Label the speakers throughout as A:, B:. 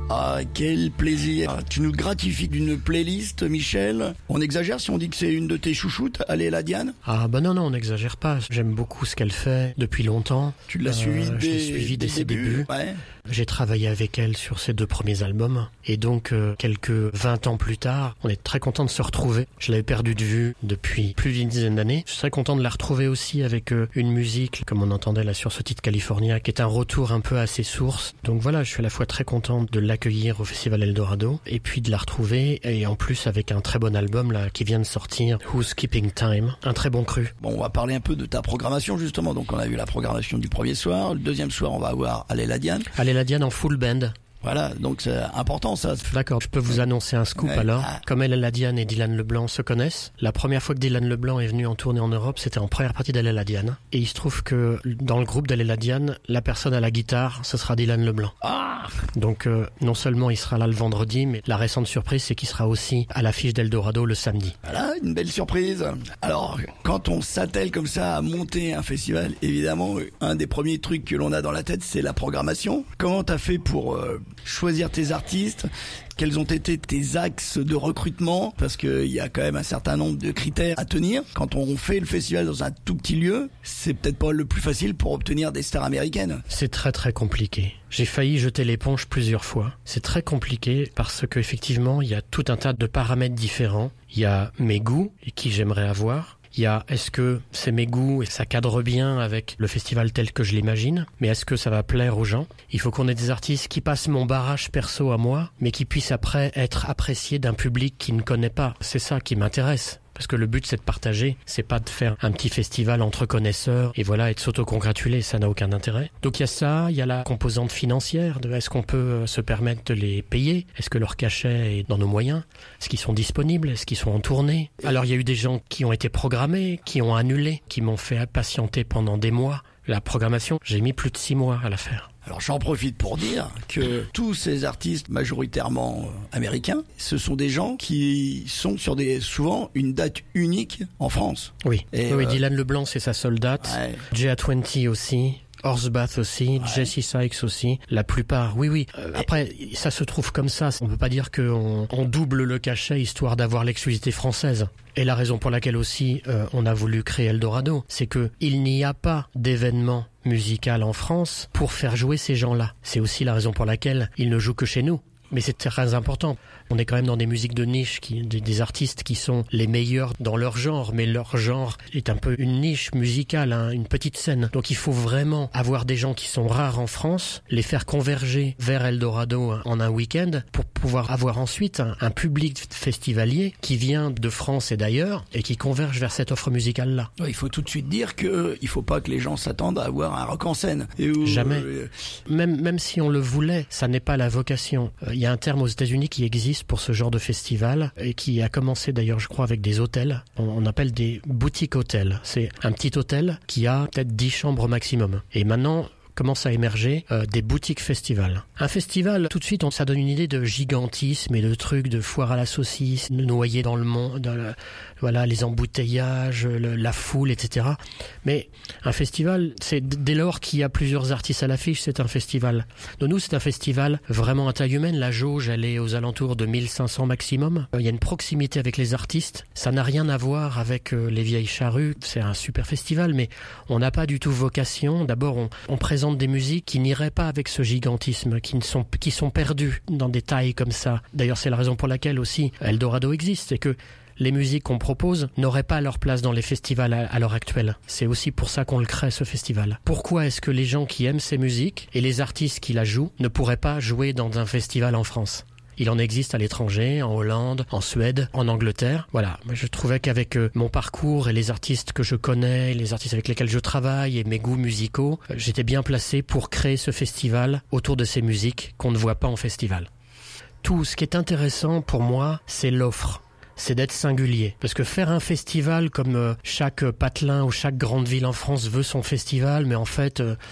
A: Ah, quel plaisir. Tu nous gratifies d'une playlist, Michel. On exagère si on dit que c'est une de tes chouchoutes, Allez la Diane?
B: Ah bah non, on n'exagère pas. J'aime beaucoup ce qu'elle fait depuis longtemps.
A: Tu l'as suivi
B: je l'ai suivi dès ses débuts.
A: Ouais.
B: J'ai travaillé avec elle sur ses 2 premiers albums. Et donc, quelques 20 ans plus tard, on est très content de se retrouver. Je l'avais perdu de vue depuis plus d'une dizaine d'années. Je suis très content de la retrouver aussi avec une musique, comme on entendait là sur ce titre California, qui est un retour un peu à ses sources. Donc voilà, je suis à la fois très content de l'accueillir au Festival Eldorado, et puis de la retrouver, et en plus avec un très bon album là qui vient de sortir, Who's Keeping Time, un très bon cru.
A: Bon, on va parler un peu de ta programmation justement. Donc on a eu la programmation du premier soir. Le deuxième soir, on va avoir Allez la Diane.
B: Allez la Diane en full band.
A: Voilà, donc c'est important ça.
B: D'accord, je peux vous annoncer un scoop alors. Comme Elle la Diane et Dylan Leblanc se connaissent, la première fois que Dylan Leblanc est venu en tournée en Europe, c'était en première partie d'Elle la Diane. Et il se trouve que dans le groupe d'Elle la Diane, la personne à la guitare, ce sera Dylan Leblanc.
A: Ah.
B: Donc non seulement il sera là le vendredi, mais la récente surprise, c'est qu'il sera aussi à l'affiche d'Eldorado le samedi.
A: Voilà, une belle surprise. Alors, quand on s'attelle comme ça à monter un festival, évidemment, un des premiers trucs que l'on a dans la tête, c'est la programmation. Comment t'as fait pour choisir tes artistes? Quels ont été tes axes de recrutement? Parce qu'il y a quand même un certain nombre de critères à tenir. Quand on fait le festival dans un tout petit lieu, c'est peut-être pas le plus facile pour obtenir des stars américaines.
B: C'est très très compliqué. J'ai failli jeter l'éponge plusieurs fois. C'est très compliqué parce que effectivement, il y a tout un tas de paramètres différents. Il y a mes goûts et qui j'aimerais avoir. Il y a est-ce que c'est mes goûts et ça cadre bien avec le festival tel que je l'imagine, mais est-ce que ça va plaire aux gens? Il faut qu'on ait des artistes qui passent mon barrage perso à moi, mais qui puissent après être appréciés d'un public qui ne connaît pas. C'est ça qui m'intéresse. Parce que le but, c'est de partager, c'est pas de faire un petit festival entre connaisseurs et voilà, et de s'auto-congratuler, ça n'a aucun intérêt. Donc il y a ça, il y a la composante financière, de est-ce qu'on peut se permettre de les payer? Est-ce que leur cachet est dans nos moyens? Est-ce qu'ils sont disponibles? Est-ce qu'ils sont en tournée? Alors il y a eu des gens qui ont été programmés, qui ont annulé, qui m'ont fait patienter pendant des mois. La programmation, j'ai mis plus de 6 mois à la faire.
A: Alors j'en profite pour dire que tous ces artistes majoritairement américains, ce sont des gens qui sont sur souvent une date unique en France.
B: Oui, oui, Dylan Leblanc c'est sa seule date,
A: ouais.
B: J20 aussi. Horsbath aussi, ouais. Jesse Sykes aussi, la plupart, oui. Après, ça se trouve comme ça. On peut pas dire qu'on double le cachet histoire d'avoir l'exclusivité française. Et la raison pour laquelle aussi on a voulu créer Eldorado, c'est que il n'y a pas d'événement musical en France pour faire jouer ces gens-là. C'est aussi la raison pour laquelle ils ne jouent que chez nous. Mais c'est très important. On est quand même dans des musiques de niche, des artistes qui sont les meilleurs dans leur genre, mais leur genre est un peu une niche musicale, hein, une petite scène. Donc il faut vraiment avoir des gens qui sont rares en France, les faire converger vers Eldorado en un week-end pour pouvoir avoir ensuite un public festivalier qui vient de France et d'ailleurs et qui converge vers cette offre musicale-là.
A: Ouais, il faut tout de suite dire que il faut pas que les gens s'attendent à avoir un rock en scène.
B: Jamais. Même si on le voulait, ça n'est pas la vocation. Il y a un terme aux États-Unis qui existe pour ce genre de festival et qui a commencé d'ailleurs, je crois, avec des hôtels. On appelle des boutiques hôtels. C'est un petit hôtel qui a peut-être 10 chambres maximum. Et maintenant, commence à émerger des boutiques festivals. Un festival, tout de suite, ça donne une idée de gigantisme et de trucs de foire à la saucisse, noyé dans le monde, voilà, les embouteillages, la foule, etc. Mais un festival, c'est dès lors qu'il y a plusieurs artistes à l'affiche, c'est un festival. De nous, c'est un festival vraiment à taille humaine. La jauge, elle est aux alentours de 1500 maximum. Il y a une proximité avec les artistes. Ça n'a rien à voir avec les vieilles charrues. C'est un super festival, mais on n'a pas du tout vocation. D'abord, on présente des musiques qui n'iraient pas avec ce gigantisme, qui sont perdues dans des tailles comme ça. D'ailleurs, c'est la raison pour laquelle aussi Eldorado existe, c'est que les musiques qu'on propose n'auraient pas leur place dans les festivals à l'heure actuelle. C'est aussi pour ça qu'on le crée, ce festival. Pourquoi est-ce que les gens qui aiment ces musiques et les artistes qui la jouent ne pourraient pas jouer dans un festival en France ? Il en existe à l'étranger, en Hollande, en Suède, en Angleterre. Voilà, je trouvais qu'avec mon parcours et les artistes que je connais, les artistes avec lesquels je travaille et mes goûts musicaux, j'étais bien placé pour créer ce festival autour de ces musiques qu'on ne voit pas en festival. Tout ce qui est intéressant pour moi, c'est l'offre. C'est d'être singulier. Parce que faire un festival comme chaque patelin ou chaque grande ville en France veut son festival, mais en fait,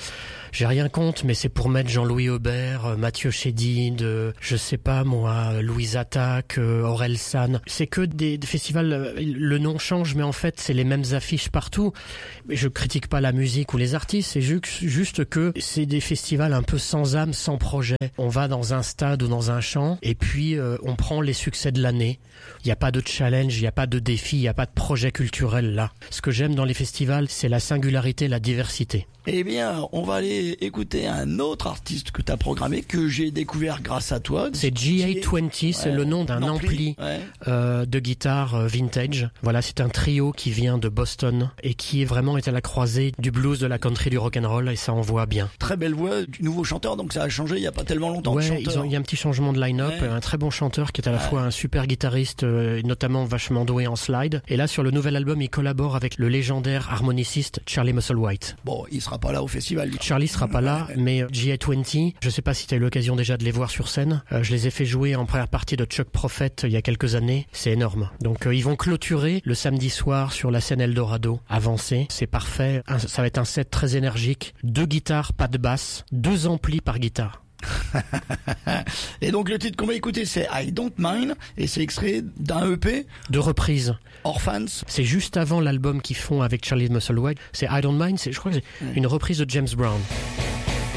B: J'ai rien contre, mais c'est pour mettre Jean-Louis Aubert, Mathieu Chédid, je sais pas moi, Louise Attaque, Aurel San. C'est que des festivals, le nom change, mais en fait c'est les mêmes affiches partout. Je critique pas la musique ou les artistes, c'est juste que c'est des festivals un peu sans âme, sans projet. On va dans un stade ou dans un champ, et puis on prend les succès de l'année. Il n'y a pas de challenge, il n'y a pas de défi, il n'y a pas de projet culturel là. Ce que j'aime dans les festivals, c'est la singularité, la diversité.
A: Eh bien, on va aller écouter un autre artiste que tu as programmé, que j'ai découvert grâce à toi.
B: C'est GA20, c'est le nom d'un ampli de guitare vintage. Voilà, c'est un trio qui vient de Boston et qui vraiment est à la croisée du blues, de la country, du rock'n'roll, et ça envoie bien.
A: Très belle voix du nouveau chanteur, donc ça a changé il n'y a pas tellement longtemps.
B: Ouais, il y a un petit changement de line-up, un très bon chanteur qui est à la fois un super guitariste, notamment vachement doué en slide. Et là, sur le nouvel album, il collabore avec le légendaire harmoniciste Charlie Musselwhite.
A: Bon, il sera pas là au festival.
B: Charlie sera pas là, mais GA20, je sais pas si tu as eu l'occasion déjà de les voir sur scène. Je les ai fait jouer en première partie de Chuck Prophet il y a quelques années. C'est énorme. Donc ils vont clôturer le samedi soir sur la scène Eldorado avancée. C'est parfait. Ça va être un set très énergique. 2 guitares, pas de basse, 2 amplis par guitare.
A: Et donc le titre qu'on va écouter, c'est I Don't Mind, et c'est extrait d'un EP
B: de reprise.
A: Orphans.
B: C'est juste avant l'album qu'ils font avec Charlie Musselwhite. C'est I Don't Mind, je crois que c'est une reprise de James Brown.